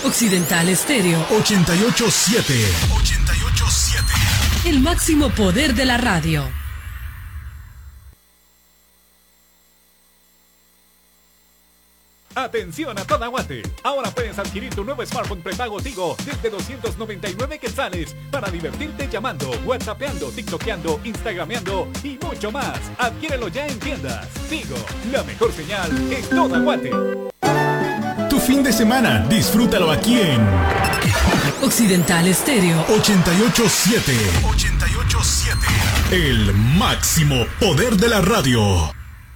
Occidental Estéreo 88.7. El máximo poder de la radio. Atención a toda Guate. Ahora puedes adquirir tu nuevo smartphone prepago Tigo desde 299 quetzales para divertirte llamando, whatsappeando, tiktokeando, instagrameando y mucho más. Adquiérelo ya en tiendas. Tigo, la mejor señal en toda Guate. Tu fin de semana, disfrútalo aquí en Occidental Estéreo 88.7. El máximo poder de la radio.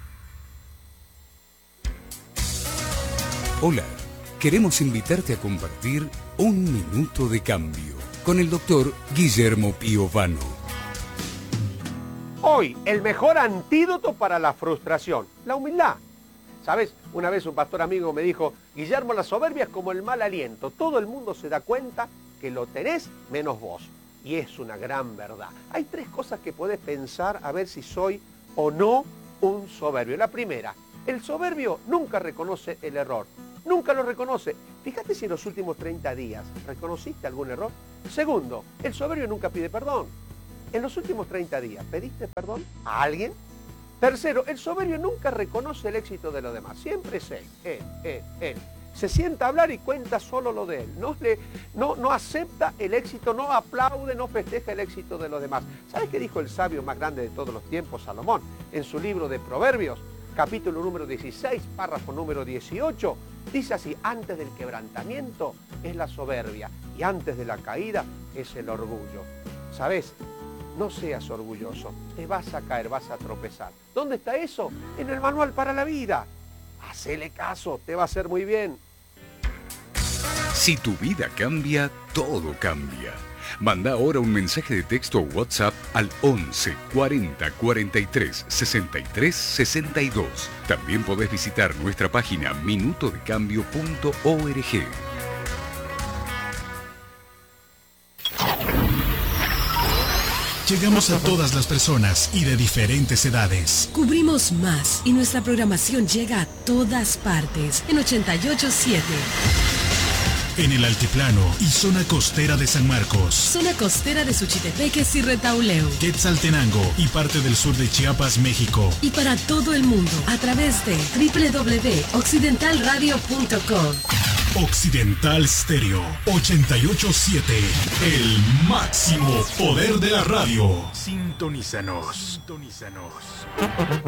Hola, queremos invitarte a compartir Un Minuto de Cambio con el doctor Guillermo Piovano. Hoy, el mejor antídoto para la frustración, la humildad. ¿Sabes? Una vez un pastor amigo me dijo, Guillermo, la soberbia es como el mal aliento. Todo el mundo se da cuenta que lo tenés menos vos. Y es una gran verdad. Hay 3 cosas que podés pensar a ver si soy o no un soberbio. La primera, el soberbio nunca reconoce el error. Nunca lo reconoce. Fíjate si en los últimos 30 días reconociste algún error. Segundo, el soberbio nunca pide perdón. En los últimos 30 días, ¿pediste perdón a alguien? Tercero, el soberbio nunca reconoce el éxito de los demás. Siempre es él. Se sienta a hablar y cuenta solo lo de él. No acepta el éxito, no aplaude, no festeja el éxito de los demás. ¿Sabes qué dijo el sabio más grande de todos los tiempos, Salomón? En su libro de Proverbios, capítulo número 16, párrafo número 18, dice así: antes del quebrantamiento es la soberbia y antes de la caída es el orgullo. ¿Sabes? No seas orgulloso, te vas a caer, vas a tropezar. ¿Dónde está eso? En el manual para la vida. Hacele caso, te va a hacer muy bien. Si tu vida cambia, todo cambia. Manda ahora un mensaje de texto o WhatsApp al 11 40 43 63 62. También podés visitar nuestra página minutodecambio.org. Llegamos a todas las personas y de diferentes edades. Cubrimos más y nuestra programación llega a todas partes en 88.7. En el altiplano y zona costera de San Marcos, Zona costera de Suchitepeques y Retauleu, Quetzaltenango y parte del sur de Chiapas, México. y para todo el mundo a través de www.occidentalradio.com. Occidental Stereo 88.7. El máximo poder de la radio. Sintonízanos.